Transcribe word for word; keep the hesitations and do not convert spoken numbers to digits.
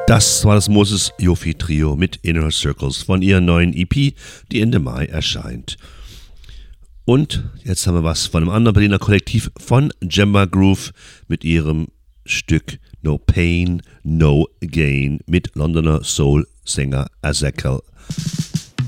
Das war das Moses Yofi Trio mit Inner Circles von ihrer neuen E P, die Ende Mai erscheint. Und jetzt haben wir was von einem anderen Berliner Kollektiv, von Jemba Groove mit ihrem Stück No Pain, No Gain mit Londoner Soul-Sänger Ezekiel